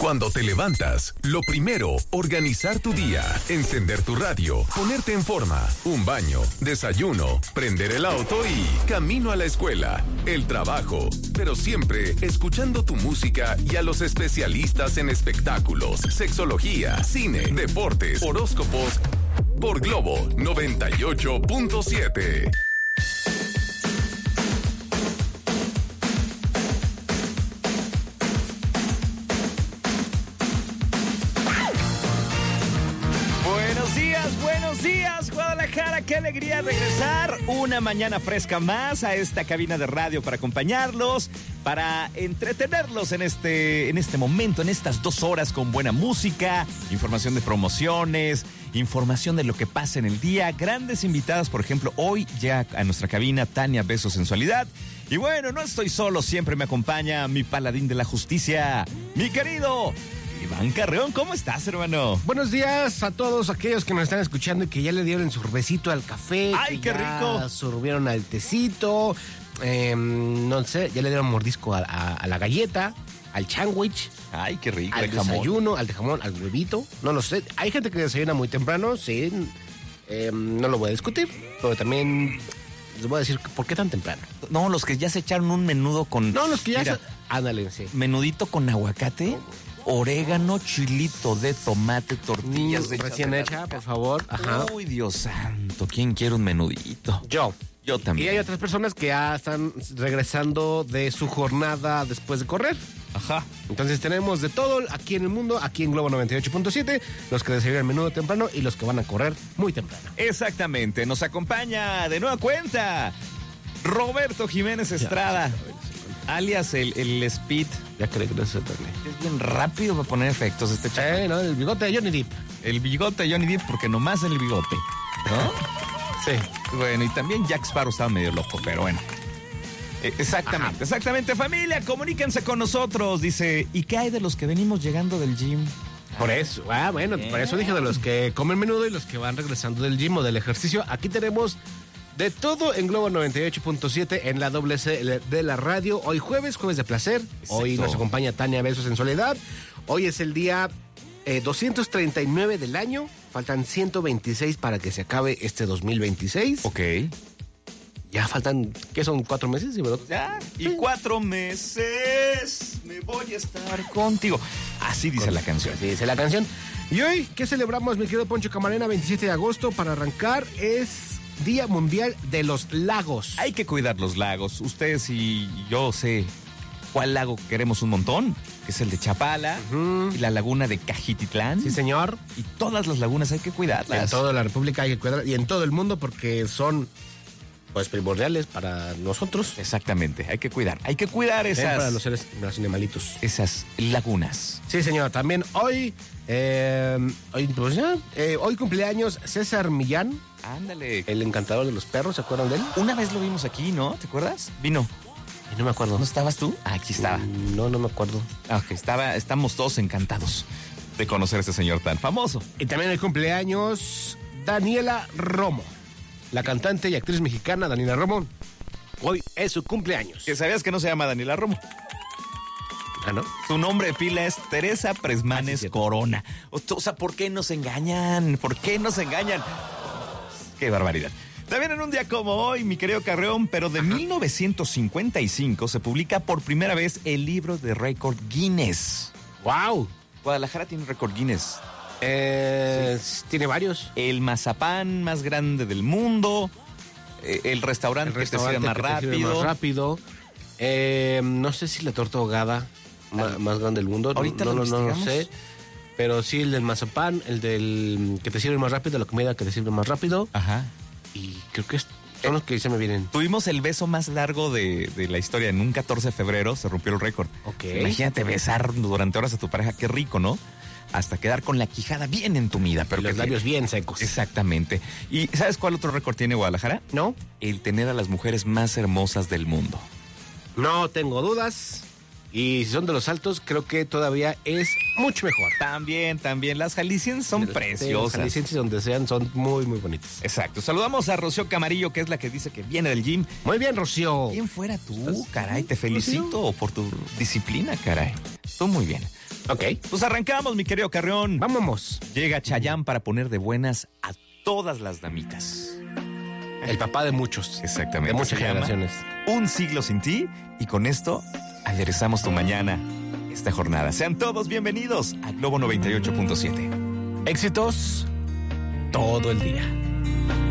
Cuando te levantas, lo primero, organizar tu día, encender tu radio, ponerte en forma, un baño, desayuno, prender el auto y camino a la escuela, el trabajo, pero siempre escuchando tu música y a los especialistas en espectáculos, sexología, cine, deportes, horóscopos, por Globo 98.7. Buenos días, Guadalajara, qué alegría regresar una mañana fresca más a esta cabina de radio para acompañarlos, para entretenerlos en este momento, en estas 2 horas con buena música, información de promociones, información de lo que pasa en el día, grandes invitadas, por ejemplo, hoy ya a nuestra cabina Tania Beso Sensualidad. Y bueno, no estoy solo, siempre me acompaña mi paladín de la justicia, mi querido Iván Carreón. ¿Cómo estás, hermano? Buenos días a todos aquellos que nos están escuchando y que ya le dieron el sorbecito al café. ¡Ay, qué rico! Sorbieron al tecito, no sé, ya le dieron mordisco a la galleta, al sándwich. ¡Ay, qué rico! Al desayuno, al de jamón, al huevito. No lo sé. Hay gente que desayuna muy temprano, sí. No lo voy a discutir, pero también les voy a decir por qué tan temprano. No, los que ya se echaron un menudo con... No, los que ya Mira, ándale, sí. menudito con aguacate, orégano, chilito de tomate, tortillas de recién hecha, por favor. Ajá. Uy, Dios santo, ¿quién quiere un menudito? Yo también. Y hay otras personas que ya están regresando de su jornada después de correr. Ajá. Entonces tenemos de todo aquí en el mundo, aquí en Globo 98.7, los que desayunan menudo temprano y los que van a correr muy temprano. Exactamente, nos acompaña de nueva cuenta Roberto Jiménez Estrada, alias el Speed. Ya creo que no se torne. Es bien rápido para poner efectos este chaval. ¿No? El bigote de Johnny Depp. El bigote de Johnny Depp, porque nomás en el bigote, ¿no? Sí. Bueno, y también Jack Sparrow estaba medio loco, pero bueno. Exactamente, familia, comuníquense con nosotros. Dice, ¿y qué hay de los que venimos llegando del gym? Por eso, por eso dije de los que comen menudo y los que van regresando del gym o del ejercicio. Aquí tenemos de todo en Globo 98.7 en la doble C de la radio. Hoy jueves de placer. Exacto. Hoy nos acompaña Tania Besos en Soledad. Hoy es el día 239 del año. Faltan 126 para que se acabe este 2026. Ok. Ya faltan, ¿qué son? 4 meses, ¿sí, verdad? Ya, y 4 meses me voy a estar contigo. Así dice la canción. Así dice la canción. Y hoy, ¿qué celebramos, mi querido Poncho Camarena? 27 de agosto, para arrancar, es Día Mundial de los Lagos. Hay que cuidar los lagos. Ustedes y yo sé cuál lago queremos un montón, que es el de Chapala, y la laguna de Cajititlán. Sí, señor. Y todas las lagunas hay que cuidarlas. En toda la República hay que cuidar, y en todo el mundo, porque son, pues, primordiales para nosotros. Exactamente, hay que cuidar esas... Para los seres, los animalitos. Esas lagunas. Sí, señor. También hoy cumpleaños César Millán. Ándale. El encantador de los perros, ¿se acuerdan de él? Una vez lo vimos aquí, ¿no? ¿Te acuerdas? Vino. No me acuerdo. ¿No estabas tú? Ah, aquí estaba. No me acuerdo. Ok, estamos todos encantados de conocer a este señor tan famoso. Y también el cumpleaños Daniela Romo. La cantante y actriz mexicana Daniela Romo. Hoy es su cumpleaños. ¿Que sabías que no se llama Daniela Romo? ¿Ah, no? Su nombre de pila es Teresa Presmanes sí, Corona. O sea, ¿por qué nos engañan? ¡Qué barbaridad! También en un día como hoy, mi querido Carreón, pero de 1955 se publica por primera vez el libro de récord Guinness. ¡Wow! Guadalajara tiene récord Guinness. Sí. Tiene varios. El mazapán más grande del mundo, el restaurante que te sirve más rápido. No sé si la torta ahogada más grande del mundo. Ahorita no lo sé. Pero sí el del mazapán, el del que te sirve más rápido, la comida que te sirve más rápido. Ajá. Y creo que son los que se me vienen. Tuvimos el beso más largo de la historia. En un 14 de febrero se rompió el récord. Ok. Imagínate besar durante horas a tu pareja. Qué rico, ¿no? Hasta quedar con la quijada bien entumida. Pero y los labios bien secos. Exactamente. ¿Y sabes cuál otro récord tiene Guadalajara? ¿No? El tener a las mujeres más hermosas del mundo. No tengo dudas. Y si son de los altos, creo que todavía es mucho mejor. También. Las jaliscienses son preciosas. Las jaliscienses donde sean son muy, muy bonitas. Exacto. Saludamos a Rocío Camarillo, que es la que dice que viene del gym. Muy bien, Rocío. ¿Quién fuera tú, caray? Te felicito por tu disciplina, caray. Tú muy bien. Ok. Pues arrancamos, mi querido Carrión. Vámonos. Llega Chayanne para poner de buenas a todas las damitas. El papá de muchos. Exactamente. De muchas Se llama generaciones. Un siglo sin ti, y con esto aderezamos tu mañana, esta jornada. Sean todos bienvenidos a Globo 98.7. Éxitos todo el día.